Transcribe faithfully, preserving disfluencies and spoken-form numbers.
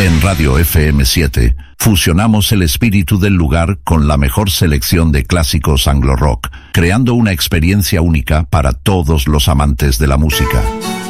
En Radio F M siete, fusionamos el espíritu del lugar con la mejor selección de clásicos anglo-rock, creando una experiencia única para todos los amantes de la música.